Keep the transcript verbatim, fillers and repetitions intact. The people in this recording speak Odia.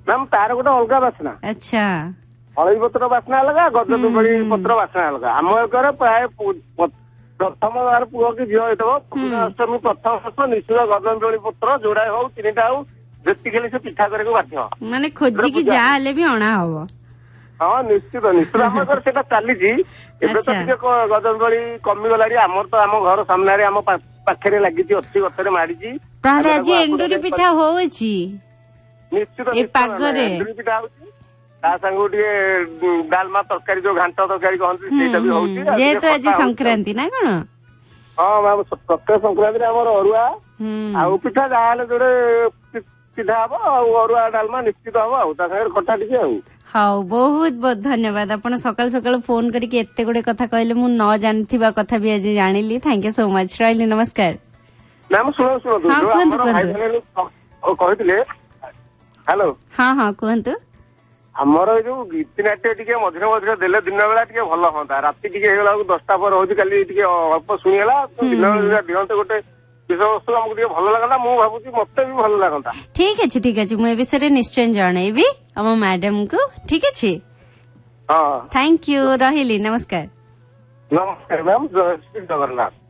ମ୍ୟାମ୍ ତାର ଗୋଟେ ଅଲଗା ବାସ୍ନା। ଆଚ୍ଛା ହଳଦୀ ପତ୍ର ବାସ୍ନା ଅଲଗା, ଗଜଦୁବଳି ପତ୍ର ବାସ୍ନା ଅଲଗା। ଆମ ଏକରେ ପ୍ରାୟ ପ୍ରଥମ ବାର ପୁଅ କି ଝିଅ ହେଇଥିବ ଅଷ୍ଟମୀ ପ୍ରଥମ ବର୍ଷ ନିଶ୍ଚିତ ଗଜଦୁବଳି ପତ୍ର ଯୋଉଟା ହଉ ତିନିଟା ହଉ ଯେତିକି ହେଲେ ସେ ପିଠା କରିବାକୁ ବାଧ୍ୟ। ମାନେ ଖୋଜିକି ଯାହା ହେଲେ ବି ଅଣା ହବ। ହଁ ନିଶ୍ଚିତ ନିଶ୍ଚିତ ଆମ ଘରେ ସେଇଟା ଚାଲିଛି। ଏବେ ତ ଟିକେ ଗଜଦୁବଳି କମିଗଲାଣି। ଆମର ତ ଆମ ଘର ସାମ୍ନାରେ ଆମ ପାଖରେ ଲାଗିଛି, ଅଛି ଗଛରେ ମାଡିଛି। ତାହେଲେ ଆଜି ଏଣ୍ଡୁରି ପିଠା ହଉଛି ନିଶ୍ଚିତ ଏ ପାଗରେ। ଏଣ୍ଡୁରି ପିଠା ହଉଛି ତା ସାଙ୍ଗକୁ ଟିକେ ଡାଲମା ତରକାରୀ ଯୋଉ ଘାଣ୍ଟ ତରକାରୀ କହନ୍ତି ସେଇଟା ବି ହଉଛି। ଯେହେତୁ ଆଜି ସଂକ୍ରାନ୍ତି ନା କଣ? ହଁ ମ୍ୟାମ ପ୍ରତ୍ୟେକ ସଂକ୍ରାନ୍ତିରେ ଆମର ଅରୁଆ ଆଉ ପିଠା ଯାହାହେଲେ ଯୋଉଟେ ପିଠା ହବ ଆଉ ଅରୁଆ ଡାଲମା ନିଶ୍ଚିତ ହବ ଆଉ ତା ସାଙ୍ଗରେ ଖଟା ଟିକେ ଆଉ। ହଉ ବହୁତ ବହୁତ ଧନ୍ୟବାଦ। ଆପଣ ସକାଳୁ ସକାଳୁ ଫୋନ କରିକି ଏତେ ଗୁଡେ କଥା କହିଲେ, ମୁଁ ନ ଜାଣିଥିବା କଥା ବି ଆଜି ଜାଣିଲି। Thank you so much. ରହିଲି, ନମସ୍କାର। ମ୍ୟାମ ଶୁଣନ୍ତୁ ଶୁଣନ୍ତୁ ହଁ କୁହନ୍ତୁ କୁହନ୍ତୁ କହିଥିଲେ। ହ୍ୟାଲୋ ହଁ ହଁ କୁହନ୍ତୁ। ଆମର ଏଇ ଯୋଉ ଗୀତିନାଟ୍ୟ ଟିକେ ମଝିରେ ମଝିରେ ଦେଲେ ଦିନ ବେଳା ଟିକେ ଭଲ ହୁଅନ୍ତା। ରାତି ଟିକେ ହେଇଗଲା ବେଳକୁ ଦଶଟା ପରେ ହଉଛି, କାଲି ଟିକେ ଅଳ୍ପ ଶୁଣିଗଲା। ଦିନ ବେଳେ ଦିଅନ୍ତେ ଗୋଟେ ବିଷୟବସ୍ତୁ ଆମକୁ ଟିକେ ଭଲ ଲାଗନ୍ତା। ମୁଁ ଭାବୁଛି ମତେ ବି ଭଲ ଲାଗନ୍ତା। ଠିକ ଅଛି ଠିକ ଅଛି, ମୁଁ ଏ ବିଷୟରେ ନିଶ୍ଚୟ ଜଣେଇବି ଆମ ମ୍ୟାଡାମଙ୍କୁ। ଠିକ ଅଛି, ହଁ ଥ୍ୟାଙ୍କ ୟୁ। ରହିଲି, ନମସ୍କାର। ନମସ୍କାର ମ୍ୟାମ, ଜୟ ଶ୍ରୀ ଜଗନ୍ନାଥ।